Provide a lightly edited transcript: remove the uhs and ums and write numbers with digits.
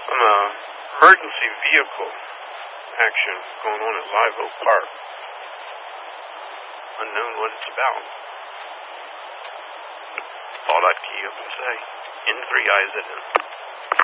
on a emergency vehicle action going on at Live Oak Park. Unknown what it's about. Thought I'd key up and say, in 3 eyes at him.